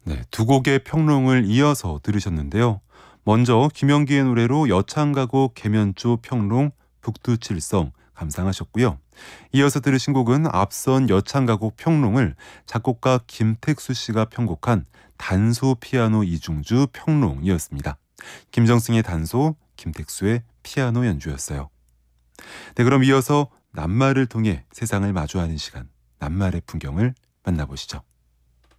네, 두 곡의 평롱을 이어서 들으셨는데요. 먼저 김영기의 노래로 여창가곡 개면조 평롱 북두칠성 감상하셨고요. 이어서 들으신 곡은 앞선 여창가곡 평롱을 작곡가 김택수 씨가 편곡한 단소 피아노 이중주 평롱이었습니다. 김정승의 단소, 김택수의 피아노 연주였어요. 네, 그럼 이어서 낱말을 통해 세상을 마주하는 시간, 낱말의 풍경을 만나보시죠.